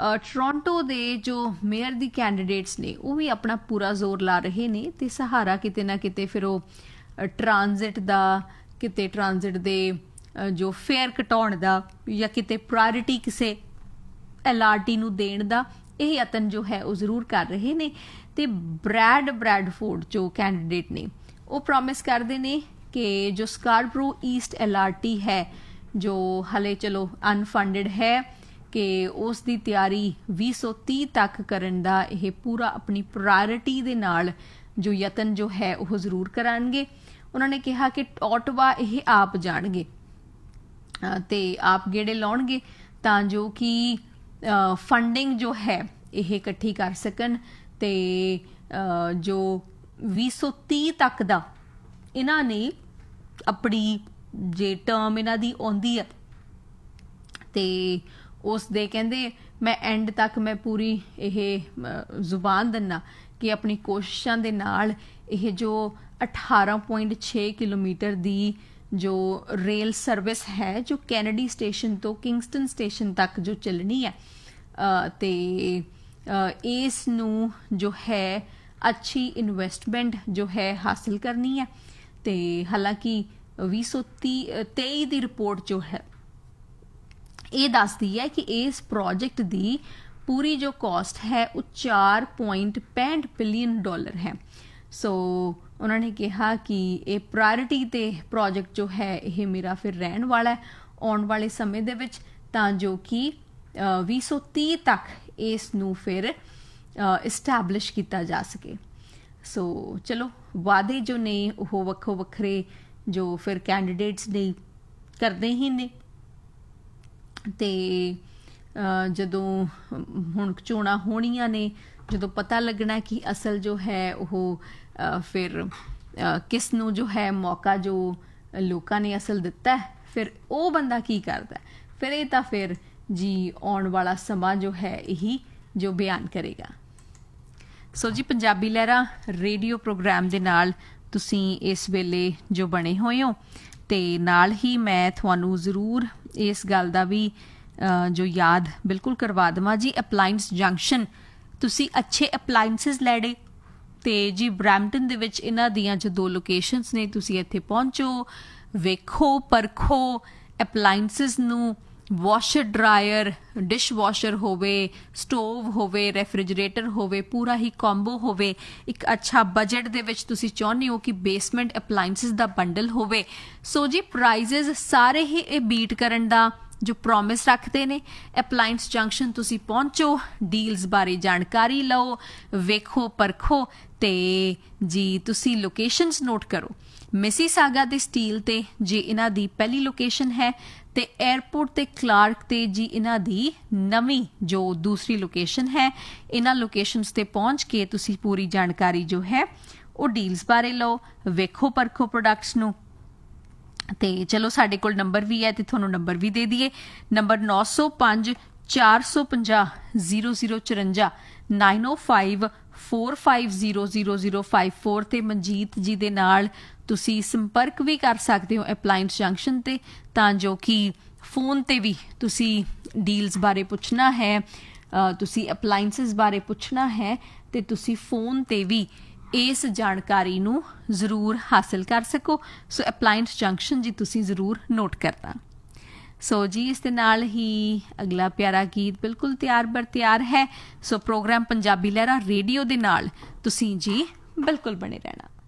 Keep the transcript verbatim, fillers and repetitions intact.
Toronto ਦੇ ਜੋ mayor ਦੀ candidates ਨੇ ਉਹ ਵੀ ਆਪਣਾ ਪੂਰਾ ਜ਼ੋਰ ਲਾ ਰਹੇ ਨੇ ਤੇ ਸਹਾਰਾ ਕਿਤੇ ਨਾ ਕਿਤੇ ਫਿਰ ਉਹ ਟਰਾਂਜ਼ਿਟ ਦਾ ਕਿਤੇ ਟਰਾਂਜ਼ਿਟ ਦੇ ਜੋ ਫੇਅਰ ਘਟਾਉਣ ਦਾ ਜਾਂ ਕਿਤੇ ਪ੍ਰਾਇਰਿਟੀ ਕਿਸੇ ਐਲ ਆਰ ਟੀ ਨੂੰ ਦੇਣ ਦਾ ਇਹ ਯਤਨ ਜੋ ਹੈ ਉਹ ਜ਼ਰੂਰ ਕਰ ਰਹੇ ਨੇ। ਤੇ ਬ੍ਰੈਡ ਬ੍ਰੈਡਫੋਰਡ ਜੋ ਕੈਂਡੀਡੇਟ ਨੇ ਉਹ ਪ੍ਰੋਮਿਸ ਕਰਦੇ ਨੇ ਕਿ ਜੋ Scarborough East L R T ਹੈ ਜੋ ਹਲੇ ਚਲੋ ਅਨਫੰਡਡ ਹੈ ਕਿ ਉਸ ਦੀ ਤਿਆਰੀ ਵੀਹ ਸੌ ਤੀਹ ਤੱਕ ਕਰਨ ਦਾ ਇਹ ਪੂਰਾ ਆਪਣੀ ਪ੍ਰਾਇਰਿਟੀ ਦੇ ਨਾਲ ਜੋ ਯਤਨ ਜੋ ਹੈ ਉਹ ਜ਼ਰੂਰ ਕਰਾਂਗੇ। ਉਹਨਾਂ ਨੇ ਕਿਹਾ ਕਿ ਓਟਵਾ ਇਹ ਆਪ ਜਾਣਗੇ ਤੇ ਆਪ ਗੇੜੇ ਲਾਉਣਗੇ ਤਾਂ ਜੋ ਕਿ ਫੰਡਿੰਗ ਜੋ ਹੈ ਇਹ ਇਕੱਠੀ ਕਰ ਸਕਣ ਤੇ ਜੋ ਵੀਹ ਸੌ ਤੀਹ ਤੱਕ ਦਾ ਇਹਨਾਂ ਨੇ ਆਪਣੀ ਜੇ ਟਰਮ ਇਹਨਾਂ ਦੀ ਆਉਂਦੀ ਹੈ ਤੇ ਉਸ ਦੇ ਕਹਿੰਦੇ ਮੈਂ ਐਂਡ ਤੱਕ ਮੈਂ ਪੂਰੀ ਇਹ ਜ਼ੁਬਾਨ ਦਿੰਨਾ ਕਿ ਆਪਣੀ ਕੋਸ਼ਿਸ਼ਾਂ ਦੇ ਨਾਲ ਇਹ ਜੋ ਅਠਾਰਾਂ ਪੁਆਇੰਟ ਛੇ ਕਿਲੋਮੀਟਰ ਦੀ ਜੋ ਰੇਲ ਸਰਵਿਸ ਹੈ ਜੋ ਕੈਨੇਡੀ ਸਟੇਸ਼ਨ ਤੋਂ ਕਿੰਗਸਟਨ ਸਟੇਸ਼ਨ ਤੱਕ ਜੋ ਚੱਲਣੀ ਹੈ ਤੇ ਇਸ ਨੂੰ ਜੋ ਹੈ ਅੱਛੀ ਇਨਵੈਸਟਮੈਂਟ ਜੋ ਹੈ ਹਾਸਿਲ ਕਰਨੀ ਹੈ। ਤੇ ਹਾਲਾਂਕਿ ਵੀਹ ਸੌ ਤੀਹ ਤੇਈ ਦੀ ਰਿਪੋਰਟ ਜੋ ਹੈ ਇਹ ਦੱਸਦੀ ਹੈ ਕਿ ਇਸ ਪ੍ਰੋਜੈਕਟ ਦੀ ਪੂਰੀ ਜੋ ਕਾਸਟ ਹੈ ਉਹ ਚਾਰ ਪੁਆਇੰਟ ਪੈਂਹਠ ਬਿਲੀਅਨ ਡਾਲਰ ਹੈ। ਸੋ ਉਹਨਾਂ ਨੇ ਕਿਹਾ ਕਿ ਇਹ ਪ੍ਰਾਇਰਿਟੀ ਤੇ ਪ੍ਰੋਜੈਕਟ ਜੋ ਹੈ ਇਹ ਮੇਰਾ ਫਿਰ ਰਹਿਣ ਵਾਲਾ ਹੈ ਆਉਣ ਵਾਲੇ ਸਮੇਂ ਦੇ ਵਿੱਚ ਤਾਂ ਜੋ ਕਿ ਵੀਹ ਸੌ ਤੀਹ ਤੱਕ ਇਸ ਨੂੰ ਫਿਰ ਇਸਟੈਬਲਿਸ਼ ਕੀਤਾ ਜਾ ਸਕੇ। ਸੋ ਚਲੋ ਵਾਅਦੇ ਜੋ ਨੇ ਉਹ ਵੱਖੋ ਵੱਖਰੇ ਜੋ ਫਿਰ ਕੈਂਡੀਡੇਟਸ ਨੇ ਕਰਦੇ ਹੀ ਨੇ ਤੇ ਜਦੋਂ ਹੁਣ ਚੋਣਾਂ ਹੋਣੀਆਂ ਨੇ ਜਦੋਂ ਪਤਾ ਲੱਗਣਾ ਕਿ ਅਸਲ ਜੋ ਹੈ ਉਹ ਫਿਰ ਕਿਸ ਨੂੰ ਜੋ ਹੈ ਮੌਕਾ ਜੋ ਲੋਕਾਂ ਨੇ ਅਸਲ ਦਿੱਤਾ ਫਿਰ ਉਹ ਬੰਦਾ ਕੀ ਕਰਦਾ ਫਿਰ ਇਹ ਤਾਂ ਫਿਰ ਜੀ ਆਉਣ ਵਾਲਾ ਸਮਾਂ ਜੋ ਹੈ ਇਹੀ ਜੋ ਬਿਆਨ ਕਰੇਗਾ। ਸੋ ਜੀ ਪੰਜਾਬੀ ਲਹਿਰਾਂ ਰੇਡੀਓ ਪ੍ਰੋਗਰਾਮ ਦੇ ਨਾਲ ਤੁਸੀਂ ਇਸ ਵੇਲੇ ਜੋ ਬਣੇ ਹੋਏ ਹੋ ਤੇ ਨਾਲ ਹੀ ਮੈਂ ਤੁਹਾਨੂੰ ਜ਼ਰੂਰ ਇਸ ਗੱਲ ਦਾ ਵੀ ਜੋ ਯਾਦ ਬਿਲਕੁਲ ਕਰਵਾ ਦੇਵਾਂ ਜੀ ਅਪਲਾਇੰਸ ਜੰਕਸ਼ਨ ਤੁਸੀਂ ਅੱਛੇ ਅਪਲਾਇੰਸਿਸ ਲੈੜੇ ਤੇ ਜੀ ਬਰੈਂਪਟਨ ਦੇ ਵਿੱਚ ਇਹਨਾਂ ਦੀਆਂ ਜੋ ਦੋ ਲੋਕੇਸ਼ਨਸ ਨੇ ਤੁਸੀਂ ਇੱਥੇ ਪਹੁੰਚੋ ਵੇਖੋ ਪਰਖੋ ਅਪਲਾਇੰਸਿਸ ਨੂੰ ਵਾਸ਼ਰ ਡਰਾਇਰ ਡਿਸ਼ ਵਾਸ਼ਰ ਹੋਵੇ ਸਟੋਵ ਹੋਵੇ ਰੈਫ੍ਰਿਜਰੇਟਰ ਹੋਵੇ ਪੂਰਾ ਹੀ ਕੰਬੋ ਹੋਵੇ ਇੱਕ ਅੱਛਾ ਬਜਟ ਦੇ ਵਿੱਚ ਤੁਸੀਂ ਚਾਹੁੰਦੇ ਹੋ ਕਿ ਬੇਸਮੈਂਟ ਅਪਲਾਇੰਸਿਸ ਦਾ ਬੰਡਲ ਹੋਵੇ। ਸੋ ਜੀ ਪ੍ਰਾਈਜ਼ਸ ਸਾਰੇ ਹੀ ਇਹ ਬੀਟ ਕਰਨ ਦਾ ਜੋ ਪ੍ਰੋਮਿਸ ਰੱਖਦੇ ਨੇ। ਅਪਲਾਇੰਸ ਜੰਕਸ਼ਨ ਤੁਸੀਂ ਪਹੁੰਚੋ ਡੀਲਸ ਬਾਰੇ ਜਾਣਕਾਰੀ ਲਓ ਵੇਖੋ ਪਰਖੋ ਤੇ ਜੀ ਤੁਸੀਂ ਲੋਕੇਸ਼ਨਸ ਨੋਟ ਕਰੋ ਮਿਸੀਸਾਗਾ ਦੇ ਸਟੀਲ ਤੇ ਜੀ ਇਹਨਾਂ ਦੀ ਪਹਿਲੀ ਲੋਕੇਸ਼ਨ ਹੈ ਤੇ 에ਅਰਪੋਰਟ ਤੇ ਕਲਾਰਕ ਤੇ ਜੀ ਇਹਨਾਂ ਦੀ ਨਵੀਂ ਜੋ ਦੂਸਰੀ ਲੋਕੇਸ਼ਨ ਹੈ। ਇਹਨਾਂ ਲੋਕੇਸ਼ਨਸ ਤੇ ਪਹੁੰਚ ਕੇ ਤੁਸੀਂ ਪੂਰੀ ਜਾਣਕਾਰੀ ਜੋ ਹੈ ਉਹ ਡੀਲਸ ਬਾਰੇ ਲਓ ਵੇਖੋ ਪਰਖੋ ਪ੍ਰੋਡਕਟਸ ਨੂੰ ਤੇ ਚਲੋ ਸਾਡੇ ਕੋਲ ਨੰਬਰ ਵੀ ਹੈ ਤੇ ਤੁਹਾਨੂੰ ਨੰਬਰ ਵੀ ਦੇ ਦਈਏ ਨੰਬਰ ਨੌ ਸੌ ਪੰਜ ਚਾਰ ਸੌ ਪੰਜਾਹ ਜ਼ੀਰੋ ਜ਼ੀਰੋ ਚੁਰੰਜਾ ਨਾਈਨ ਓ five four five zero zero zero five four ਤੇ ਮਨਜੀਤ ਜੀ ਦੇ ਨਾਲ ਤੁਸੀਂ ਸੰਪਰਕ ਵੀ ਕਰ ਸਕਦੇ ਹੋ ਅਪਲਾਇੰਸ ਜੰਕਸ਼ਨ ਤੇ ਤਾਂ ਜੋ ਕਿ ਫੋਨ ਤੇ ਵੀ ਤੁਸੀਂ ਡੀਲਸ ਬਾਰੇ ਪੁੱਛਣਾ ਹੈ ਤੁਸੀਂ ਅਪਲਾਇੰਸਿਸ ਬਾਰੇ ਪੁੱਛਣਾ ਹੈ ਤੇ ਤੁਸੀਂ ਫੋਨ ਤੇ ਵੀ ਇਸ ਜਾਣਕਾਰੀ ਨੂੰ ਜ਼ਰੂਰ ਹਾਸਿਲ ਕਰ ਸਕੋ। ਸੋ ਅਪਲਾਇੰਸ ਜੰਕਸ਼ਨ ਜੀ ਤੁਸੀਂ ਜ਼ਰੂਰ ਨੋਟ ਕਰਨਾ। ਸੋ ਜੀ ਇਸ ਦੇ ਨਾਲ ਹੀ ਅਗਲਾ ਪਿਆਰਾ ਗੀਤ ਬਿਲਕੁਲ ਤਿਆਰ ਬਰ ਤਿਆਰ ਹੈ। ਸੋ ਪ੍ਰੋਗਰਾਮ ਪੰਜਾਬੀ ਲਹਿਰਾਂ ਰੇਡੀਓ ਦੇ ਨਾਲ ਤੁਸੀਂ ਜੀ ਬਿਲਕੁਲ ਬਣੇ ਰਹਿਣਾ।